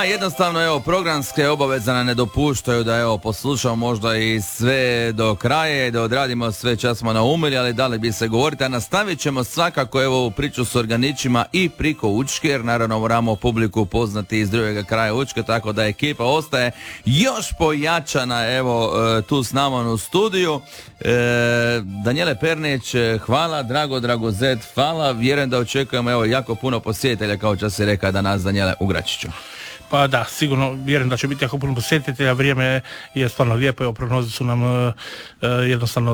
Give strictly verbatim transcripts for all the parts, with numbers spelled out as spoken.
Jednostavno, evo, programske obaveze nam ne dopuštaju da, evo, poslušamo možda i sve do kraja i da odradimo sve čas smo naumili, ali da li bi se govoriti, a nastavit ćemo svakako, evo, u priču s organičima i priko Učke, jer naravno moramo publiku poznati iz drugog kraja Učke, tako da ekipa ostaje još pojačana, evo, tu s nama u studiju. E, Danijele Pernić, hvala, Drago Dragozet, hvala, vjerujem da očekujemo, evo, jako puno posjetitelja, kao što si rekao danas, Danijele, u Gračiću. Pa da, sigurno vjerujem da će biti jako puno posjetitelja, vrijeme je stvarno lijepo, evo, prognoze su nam uh, jednostavno,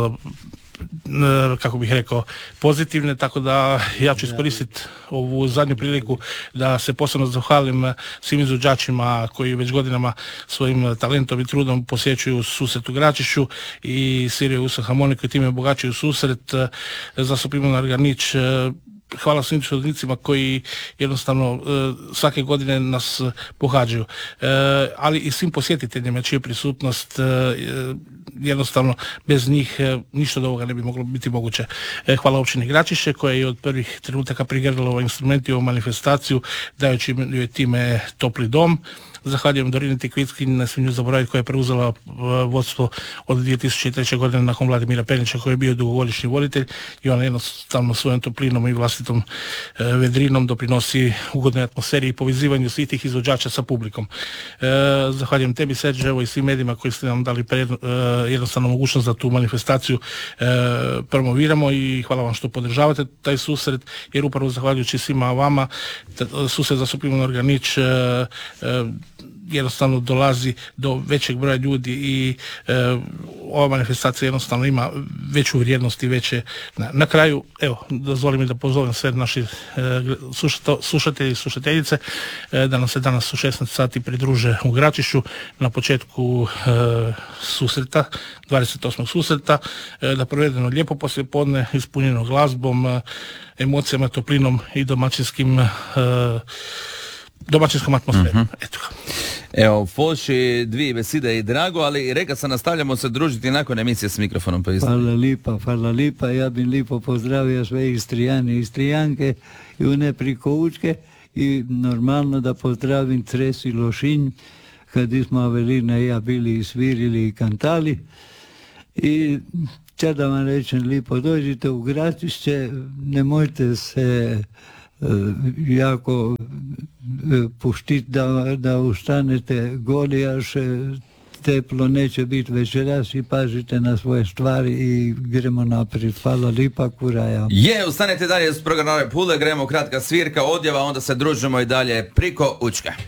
uh, kako bih rekao, pozitivne, tako da ja ću iskoristiti ovu zadnju priliku da se posebno zahvalim svim izvođačima koji već godinama svojim talentom i trudom posjećuju susret u Gračišću i sviraju uz harmoniku i time obogaćuju susret. Zastupimo na Organić. Hvala svim suradnicima koji jednostavno e, svake godine nas pohađaju, e, ali i svim posjetiteljima čija prisutnost e, jednostavno bez njih e, ništa od ovoga ne bi moglo biti moguće. E, hvala općini Gračišće koja je od prvih trenutaka prigradila ovaj instrument i ovu manifestaciju dajući joj time topli dom. Zahvaljujem Dorini Tikvickin, ne smijem zaboraviti, koja je preuzela vodstvo od dvije tisuće treće. godine nakon Vladimira Pernića koji je bio dugogodišnji voditelj i ona jednostavno svojom toplinom i vlastitom e, vedrinom doprinosi ugodnoj atmosferi i povezivanju svih tih izvođača sa publikom. E, zahvaljujem tebi, Serđe, evo i svim medijima koji ste nam dali pred, e, jednostavno mogućnost da tu manifestaciju e, promoviramo i hvala vam što podržavate taj susret, jer upravo zahvaljujući svima vama susret Zastupimo na Organić e, e, jednostavno dolazi do većeg broja ljudi i e, ova manifestacija jednostavno ima veću vrijednost i veće. Na, na kraju, evo, dozvolim mi da pozovem sve naši e, slušato, slušatelji i slušateljice e, da nam se danas u šesnaest sati pridruže u Gračišću na početku e, susreta, dvadeset osmog susreta, e, da provedeno lijepo poslijepodne ispunjeno glazbom, e, emocijama, toplinom i domaćinskim e, domaćinskom atmosferom. Uh-huh. Eto. Evo, Foši, dvije beside i Drago, ali reka se nastavljamo se družiti nakon emisije s mikrofonom. Pa hvala lipa, hvala lipa. Ja bih lipo pozdravio sve Istrijane i Istrijanke i une priko Učke i normalno da pozdravim Cres i Lošinj, kad smo Avelina i ja bili i svirili i kantali. I ća da vam rečem lipo, dođite u Gračišće, nemojte se jako puštiti da, da ustanete goli, až teplo neće biti večeras i pazite na svoje stvari i gremo naprijed. Hvala lipa, kuraja. Je, ustanete dalje s programa Pule, gremo kratka svirka, odjava, onda se družimo i dalje priko Učke.